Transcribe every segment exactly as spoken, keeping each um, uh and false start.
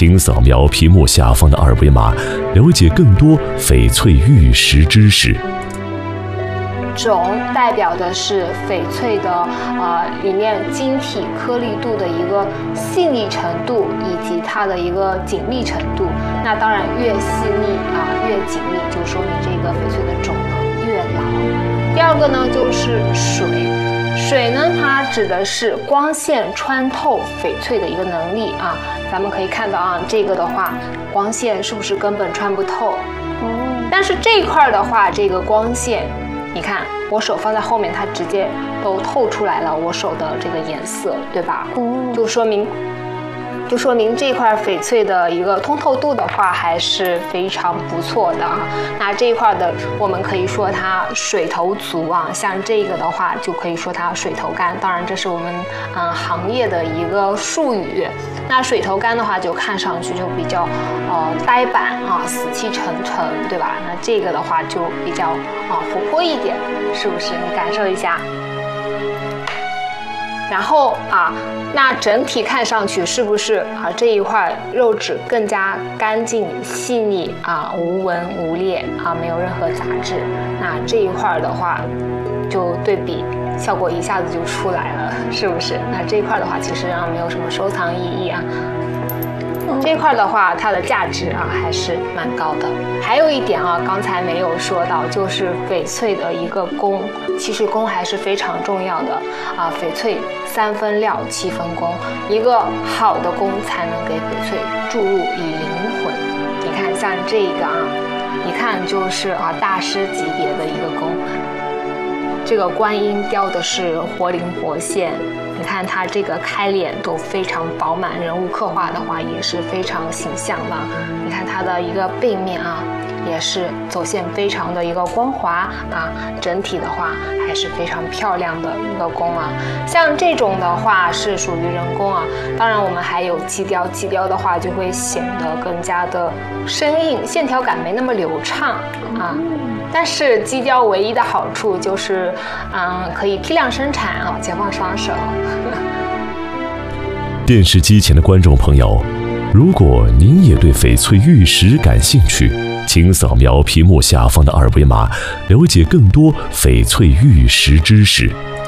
请扫描屏幕下方的二维码，了解更多翡翠玉石知识。 种代表的是翡翠的呃里面晶体颗粒度的一个细腻程度以及它的一个紧密程度。那当然越细腻啊、呃、越紧密，就说明这个翡翠的种呢越牢。第二个呢就是水，水呢它指的是光线穿透翡翠的一个能力啊。咱们可以看到啊，这个的话光线是不是根本穿不透？嗯，但是这一块的话，这个光线。你看，我手放在后面，它直接都透出来了我手的这个颜色，对吧？嗯，就说明，就说明这块翡翠的一个通透度的话还是非常不错的啊。那这一块的，我们可以说它水头足啊，像这个的话就可以说它水头干。当然，这是我们嗯行业的一个术语。那水头干的话，就看上去就比较呃呆板啊，死气沉沉，对吧？那这个的话就比较啊活泼一点，是不是？你感受一下。然后啊，那整体看上去是不是啊这一块肉质更加干净细腻啊，无纹无裂啊，没有任何杂质？那这一块的话，就对比。效果一下子就出来了，是不是？那这一块的话，其实啊没有什么收藏意义啊。这一块的话，它的价值啊还是蛮高的。还有一点啊，刚才没有说到，就是翡翠的一个工，其实工还是非常重要的啊。翡翠三分料，七分工，一个好的工才能给翡翠注入以灵魂。你看，像这个啊，一看就是啊大师级别的一个工。这个观音雕的是活灵活现，你看它这个开脸都非常饱满，人物刻画的话也是非常形象的。你看它的一个背面啊，也是走线非常的一个光滑啊，整体的话还是非常漂亮的一个工啊。像这种的话是属于人工啊，当然我们还有机雕，机雕的话就会显得更加的生硬，线条感没那么流畅啊。但是机雕唯一的好处就是，嗯，可以批量生产啊，解放双手。 电视机前的观众朋友，如果您也对翡翠玉石感兴趣，请扫描屏幕下方的二维码，了解更多翡翠玉石知识。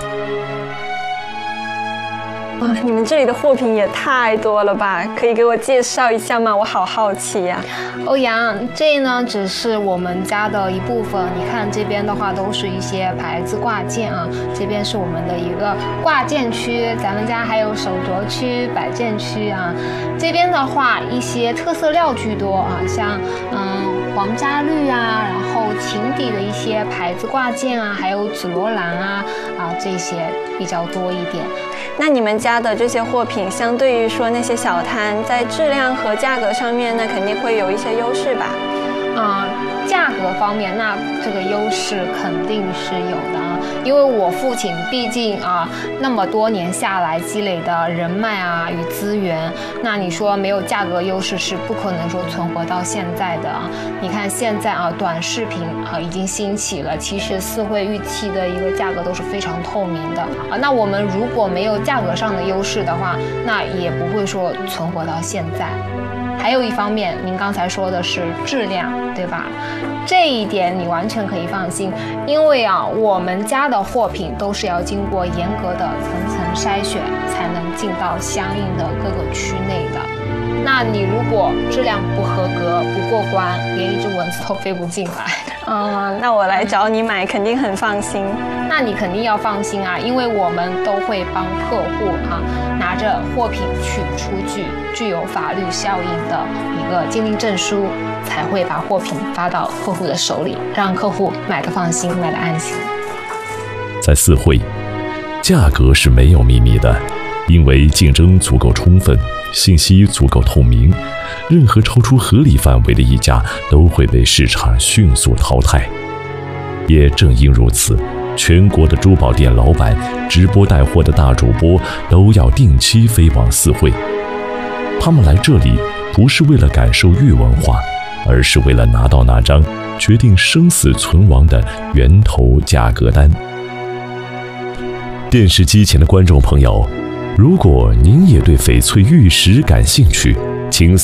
哇，你们这里的货品也太多了吧？可以给我介绍一下吗？我好好奇呀、 啊。欧阳，这呢只是我们家的一部分。你看这边的话，都是一些牌子挂件啊。这边是我们的一个挂件区，咱们家还有手镯区、摆件区啊。这边的话，一些特色料居多啊，像嗯皇家绿啊，然后琴底的一些牌子挂件啊，还有紫罗兰啊啊这些比较多一点。 那你们家的这些货品，相对于说那些小摊，在质量和价格上面，那肯定会有一些优势吧？ 啊、呃，价格方面，那这个优势肯定是有的啊。因为我父亲毕竟啊那么多年下来积累的人脉啊与资源，那你说没有价格优势是不可能说存活到现在的啊。你看现在啊短视频啊已经兴起了，其实四会玉器的一个价格都是非常透明的啊。那我们如果没有价格上的优势的话，那也不会说存活到现在。还有一方面，您刚才说的是质量，对吧？这一点你完全可以放心，因为啊，我们家的货品都是要经过严格的层层筛选，才能进到相应的各个区内的。那你如果质量不合格、不过关，连一只蚊子都飞不进来。 嗯，那我来找你买，肯定很放心。 那你肯定要放心啊，因为我们都会帮客户啊拿着货品去出具具有法律效应的一个鉴定证书，才会把货品发到客户的手里，让客户买得放心，买得安心。 在四会，价格是没有秘密的，因为竞争足够充分，信息足够透明，任何超出合理范围的溢价都会被市场迅速淘汰。也正因如此，全国的珠宝店老板、直播带货的大主播都要定期飞往四会。他们来这里不是为了感受玉文化，而是为了拿到那张决定生死存亡的源头价格单。电视机前的观众朋友，如果您也对翡翠玉石感兴趣，请